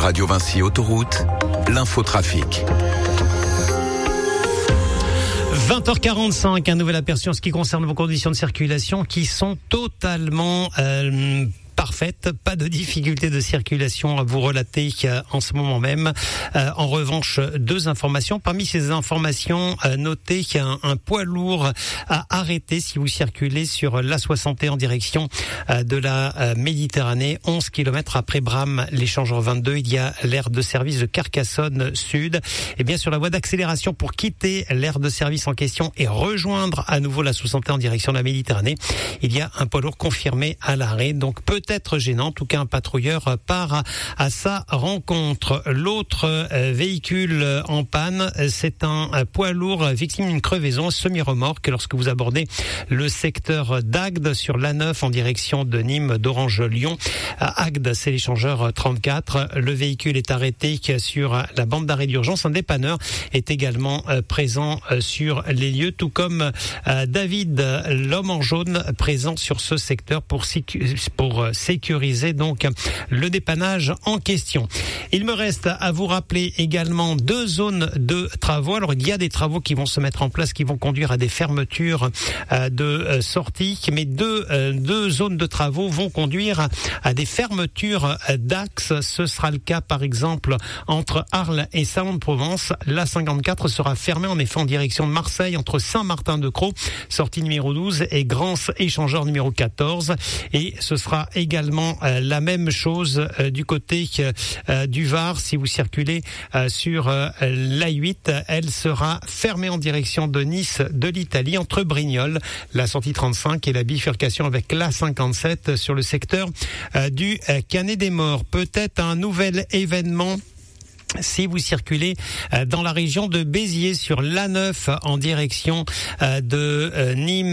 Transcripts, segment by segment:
Radio Vinci Autoroute, l'infotrafic. 20h45, un nouvel aperçu en ce qui concerne vos conditions de circulation qui sont totalement parfaite, pas de difficulté de circulation à vous relater en ce moment même. En revanche, deux informations. Parmi ces informations, notez qu'il y a un poids lourd à arrêter si vous circulez sur l'A61 en direction de la Méditerranée. 11 km après Bram, l'échangeur 22, il y a l'aire de service de Carcassonne Sud. Et bien sur la voie d'accélération pour quitter l'aire de service en question et rejoindre à nouveau l'A61 en direction de la Méditerranée, il y a un poids lourd confirmé à l'arrêt. Donc peut-être gênant. En tout cas, un patrouilleur part à sa rencontre. L'autre véhicule en panne, c'est un poids lourd victime d'une crevaison semi-remorque lorsque vous abordez le secteur d'Agde sur l'A9 en direction de Nîmes, d'Orange-Lyon. À Agde, c'est l'échangeur 34. Le véhicule est arrêté sur la bande d'arrêt d'urgence. Un dépanneur est également présent sur les lieux, tout comme David, l'homme en jaune, présent sur ce secteur pour sécuriser donc le dépannage en question. Il me reste à vous rappeler également deux zones de travaux. Alors il y a des travaux qui vont se mettre en place, qui vont conduire à des fermetures de sorties, mais deux zones de travaux vont conduire à des fermetures d'axes. Ce sera le cas par exemple entre Arles et Salon-de-Provence. La 54 sera fermée en effet en direction de Marseille entre Saint-Martin-de-Crau, sortie numéro 12, et Grance, échangeur numéro 14. Et ce sera également la même chose du côté du Var. Si vous circulez sur l'A8, elle sera fermée en direction de Nice, de l'Italie, entre Brignoles, la sortie 35 et la bifurcation avec l'A57 sur le secteur du Canet des Morts. Peut-être un nouvel événement si vous circulez dans la région de Béziers sur l'A9 en direction de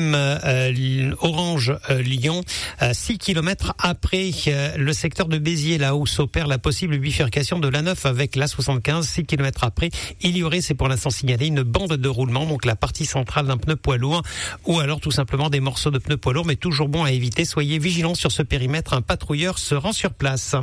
Nîmes, Orange-Lyon, 6 km après le secteur de Béziers, là où s'opère la possible bifurcation de l'A9 avec l'A75, 6 km après, il y aurait, c'est pour l'instant signalé, une bande de roulement, donc la partie centrale d'un pneu poids lourd, ou alors tout simplement des morceaux de pneus poids lourd, mais toujours bon à éviter. Soyez vigilants sur ce périmètre, un patrouilleur se rend sur place.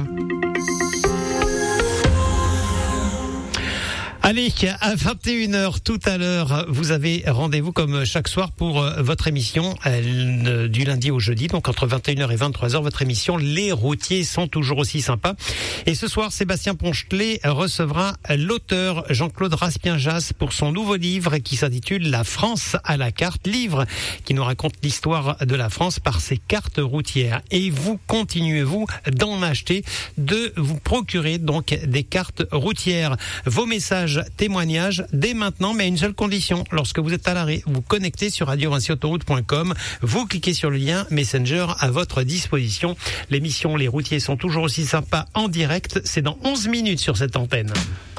Allez, à 21h tout à l'heure, vous avez rendez-vous comme chaque soir pour votre émission du lundi au jeudi, donc entre 21h et 23h, votre émission Les routiers sont toujours aussi sympas. Et ce soir, Sébastien Ponchelet recevra l'auteur Jean-Claude Raspien-Jass pour son nouveau livre qui s'intitule La France à la carte, livre qui nous raconte l'histoire de la France par ses cartes routières. Et vous continuez-vous d'en acheter, de vous procurer donc des cartes routières. Vos messages, témoignages dès maintenant, mais à une seule condition. Lorsque vous êtes à l'arrêt, vous connectez sur radiovinciautoroute.com, vous cliquez sur le lien Messenger à votre disposition. L'émission Les routiers sont toujours aussi sympas en direct, c'est dans 11 minutes sur cette antenne.